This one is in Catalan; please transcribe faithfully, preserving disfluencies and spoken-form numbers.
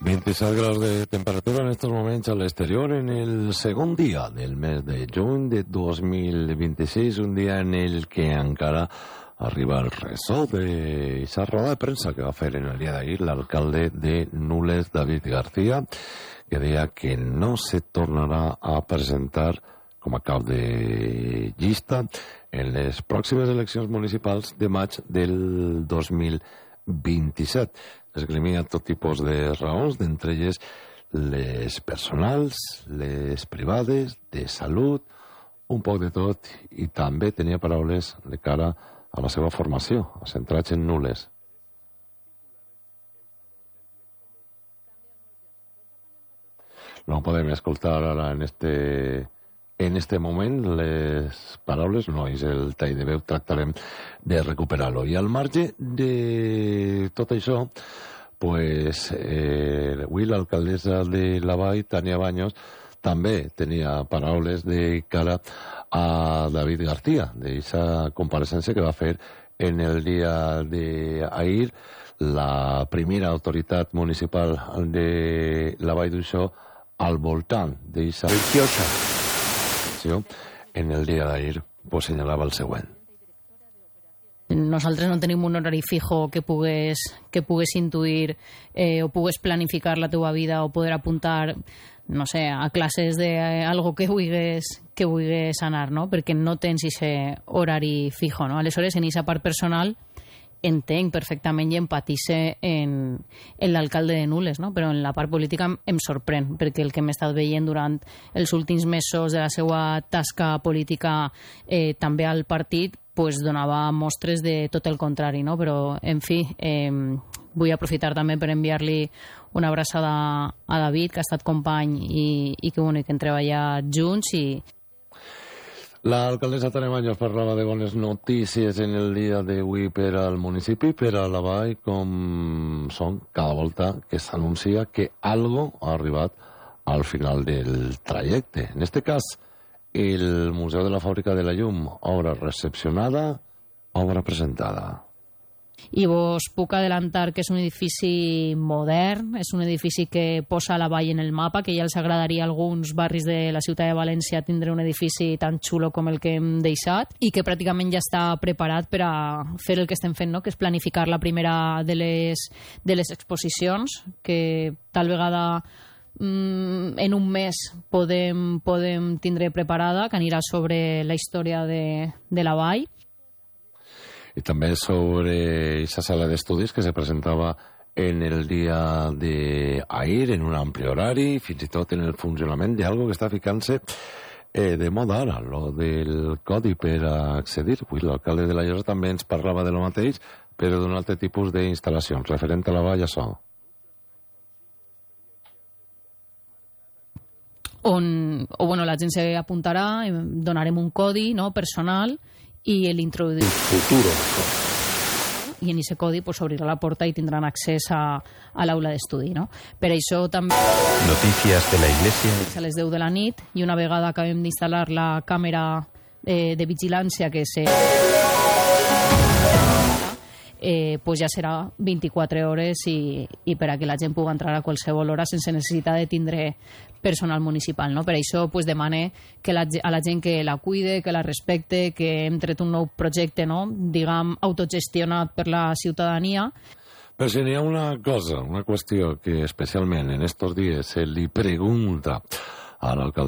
veintiséis grados de temperatura en estos momentos al exterior en el segon dia del mes de juny de dos mil vint-i-sis, un dia en el que encara arriba el ressò d'esa roda de premsa que va fer en el dia d'ahir l'alcalde de Nules, David García, que deia que no se tornarà a presentar com a cap de llista en les pròximes eleccions municipals de maig del dos mil vint-i-set. Esgrimia tot tipus de raons, d'entre elles les personals, les privades, de salut, un poc de tot, i també tenia paraules de cara a la seva formació, a centrar-se en Nules. No podem escoltar ara en este, en este moment les paraules, no és el tall de veu, tractarem de recuperar-lo. I al marge de tot això, pues, eh, avui l'alcaldessa de la Vall, Tania Baños, també tenia paraules de cara a David García, d'aquesta compareixença que va fer en el dia d'ahir la primera autoritat municipal de la Vall d'Uixó al voltant d'aquesta acció. En el dia d'ahir pues, senyalava el següent. Nosaltres no tenim un horari fijo que pugues, que pugues intuir eh, o pugues planificar la teva vida o poder apuntar, no sé, a classes d'algo que vulguis, que vulguis anar, no? Perquè no tens aquest horari fijo, no? Aleshores, en aquesta part personal entenc perfectament i empatisse en, en l'alcalde de Nules, no? Però en la part política em sorprèn, perquè el que hem estat veient durant els últims mesos de la seva tasca política eh, també al partit pues donava mostres de tot el contrari, no? Però, en fi, eh, vull aprofitar també per enviar-li una abraçada a David, que ha estat company i, i que, bueno, que hem treballat junts. I... L'alcaldessa Tania Baños parlava de bones notícies en el dia d'avui per al municipi, per a la Vall, com són cada volta que s'anuncia que algo ha arribat al final del trajecte. En este cas, el Museu de la Fàbrica de la Llum, obra recepcionada, obra presentada. I vos puc adelantar que és un edifici modern, és un edifici que posa la Vall en el mapa, que ja els agradaria a alguns barris de la ciutat de València tindre un edifici tan xulo com el que hem deixat, i que pràcticament ja està preparat per a fer el que estem fent, no? Que és planificar la primera de les, de les exposicions, que tal vegada en un mes podem, podem tindre preparada, que anirà sobre la història de, de la Vall. I també sobre aquesta sala d'estudis que se presentava en el dia d'ahir, en un ampli horari, fins i tot en el funcionament d'algo que està ficant-se eh, de moda ara, lo del codi per accedir. Avui l'alcalde de la Llosa també ens parlava de lo mateix, però d'un altre tipus d'instal·lacions, referent a la Vall, això. On, o bueno, la gent s'apuntarà, donarem un codi, no, personal, i l'introduirem. El futuro. I en aquest codi pues, s'obrirà la porta i tindran accés a, a l'aula d'estudi, no? Per això també... Notícies de la Iglesia. A les deu de la nit, i una vegada acabem d'instal·lar la càmera eh, de vigilància que se... Eh, pues ja serà vint-i-quatre hores i, i per a que la gent pugui entrar a qualsevol hora sense necessitat de tindre personal municipal, no? Per això pues, demane que la, a la gent que la cuide, que la respecte, que hem tret un nou projecte, no? Diguem, autogestionat per la ciutadania. Però si n'hi ha una cosa, una qüestió que especialment en estos dies se li pregunta a l'alcalde